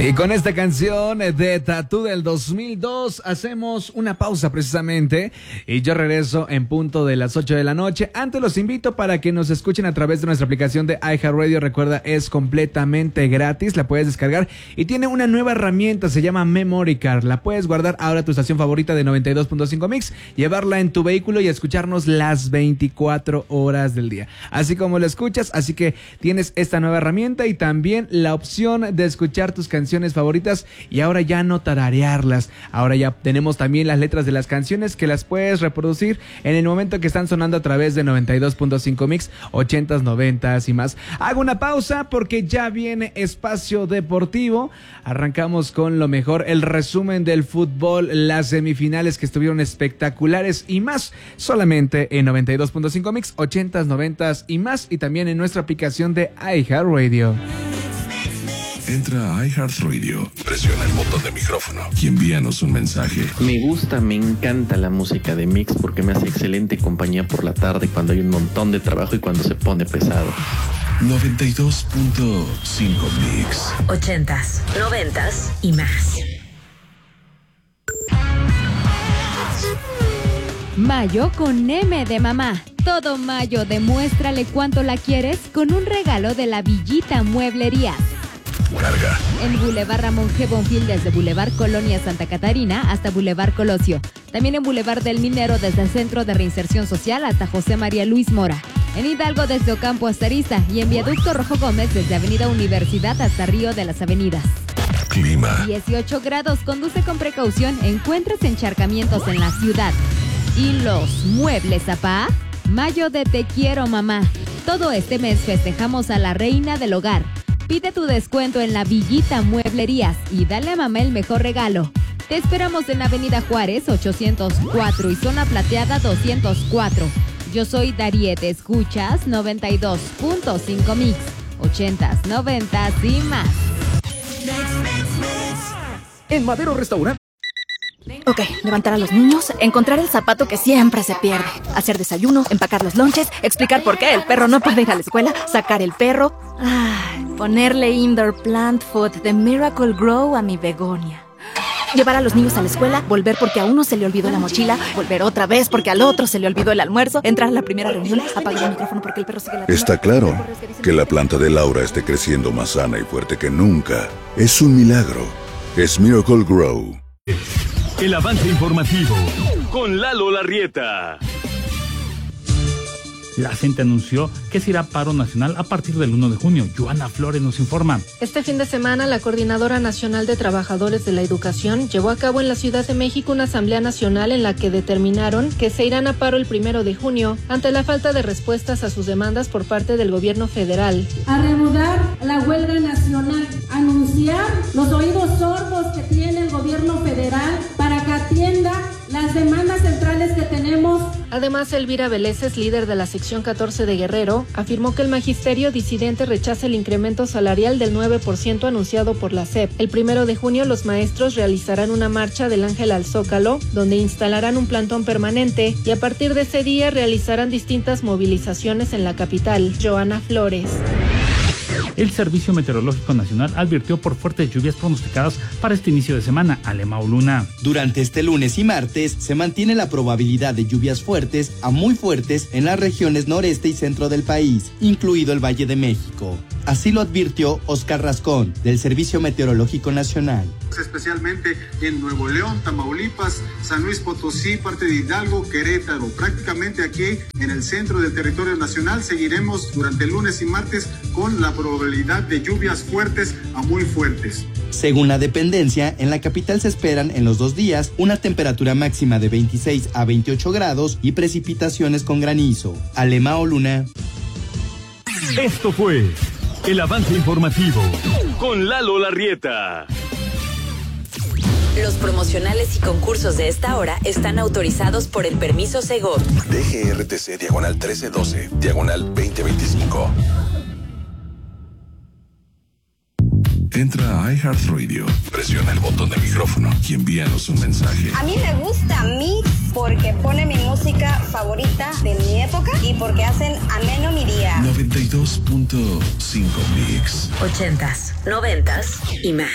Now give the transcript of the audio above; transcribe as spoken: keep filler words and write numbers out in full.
Y con esta canción de Tatú del dos mil dos hacemos una pausa precisamente y yo regreso en punto de las ocho de la noche. Antes los invito para que nos escuchen a través de nuestra aplicación de iHeartRadio. Recuerda, es completamente gratis, la puedes descargar y tiene una nueva herramienta, se llama Memory Card. La puedes guardar ahora a tu estación favorita de noventa y dos punto cinco Mix, llevarla en tu vehículo y escucharnos las veinticuatro horas del día. Así como lo escuchas, así que tienes esta nueva herramienta y también la opción de escuchar tus canciones favoritas y ahora ya no tararearlas. Ahora ya tenemos también las letras de las canciones que las puedes reproducir en el momento que están sonando a través de noventa y dos punto cinco Mix, ochentas, noventas y más. Hago una pausa porque ya viene Espacio Deportivo. Arrancamos con lo mejor, el resumen del fútbol, las semifinales que estuvieron espectaculares y más, solamente en noventa y dos punto cinco Mix, ochentas, noventas y más, y también en nuestra aplicación de iHeartRadio. Entra a iHeartRadio, presiona el botón de micrófono y envíanos un mensaje. Me gusta, me encanta la música de Mix porque me hace excelente compañía por la tarde cuando hay un montón de trabajo y cuando se pone pesado. noventa y dos punto cinco Mix. Ochentas, noventas y más. Mayo con M de mamá. Todo mayo demuéstrale cuánto la quieres con un regalo de la Villita Mueblerías. Carga. En Boulevard Ramón G. Bonfil, desde Boulevard Colonia Santa Catarina hasta Boulevard Colosio. También en Boulevard del Minero, desde el Centro de Reinserción Social hasta José María Luis Mora. En Hidalgo, desde Ocampo hasta Arista. Y en Viaducto Rojo Gómez, desde Avenida Universidad hasta Río de las Avenidas. Clima. dieciocho grados, conduce con precaución, encuentras encharcamientos en la ciudad. ¿Y los muebles, papá? Mayo de Te Quiero, mamá. Todo este mes festejamos a la reina del hogar. Pide tu descuento en la Villita Mueblerías y dale a mamá el mejor regalo. Te esperamos en Avenida Juárez ochocientos cuatro y Zona Plateada doscientos cuatro. Yo soy Dariette, escuchas noventa y dos punto cinco Mix, ochentas, noventas y más. En Madero Restaurante. Ok, levantar a los niños, encontrar el zapato que siempre se pierde, hacer desayuno, empacar los lonches, explicar por qué el perro no puede ir a la escuela, sacar el perro, ay, ponerle indoor plant food de Miracle Grow a mi begonia. Llevar a los niños a la escuela, volver porque a uno se le olvidó la mochila, volver otra vez porque al otro se le olvidó el almuerzo, entrar a la primera reunión, apagar el micrófono porque el perro sigue la... Está claro que la planta de Laura esté creciendo más sana y fuerte que nunca. Es un milagro. Es Miracle Grow. El avance informativo con Lalo Larrieta. La gente anunció que se irá a paro nacional a partir del uno de junio. Joana Flores nos informa. Este fin de semana, la Coordinadora Nacional de Trabajadores de la Educación llevó a cabo en la Ciudad de México una asamblea nacional en la que determinaron que se irán a paro el primero de junio ante la falta de respuestas a sus demandas por parte del gobierno federal. A reanudar la huelga nacional, anunciar los oídos sordos que tiene el gobierno federal para que atienda las demandas centrales que tenemos. Además, Elvira Vélez, líder de la sección catorce de Guerrero, afirmó que el magisterio disidente rechaza el incremento salarial del nueve por ciento anunciado por la S E P. El primero de junio, los maestros realizarán una marcha del Ángel al Zócalo, donde instalarán un plantón permanente y a partir de ese día realizarán distintas movilizaciones en la capital. Joana Flores. El Servicio Meteorológico Nacional advirtió por fuertes lluvias pronosticadas para este inicio de semana. Alemão Luna. Durante este lunes y martes se mantiene la probabilidad de lluvias fuertes a muy fuertes en las regiones noreste y centro del país, incluido el Valle de México. Así lo advirtió Oscar Rascón, del Servicio Meteorológico Nacional. Especialmente en Nuevo León, Tamaulipas, San Luis Potosí, parte de Hidalgo, Querétaro. Prácticamente aquí en el centro del territorio nacional seguiremos durante el lunes y martes con la probabilidad de lluvias fuertes a muy fuertes. Según la dependencia, en la capital se esperan en los dos días una temperatura máxima de veintiséis a veintiocho grados y precipitaciones con granizo. Alemão Luna. Esto fue el avance informativo con Lalo Larrieta. Los promocionales y concursos de esta hora están autorizados por el permiso Segov. D G R T C diagonal trece doce, diagonal veinte veinticinco. Entra a iHeartRadio, presiona el botón de micrófono y envíanos un mensaje. A mí me gusta Mix porque pone mi música favorita de mi época y porque hacen ameno mi día. noventa y dos punto cinco Mix. Ochentas, noventas y más.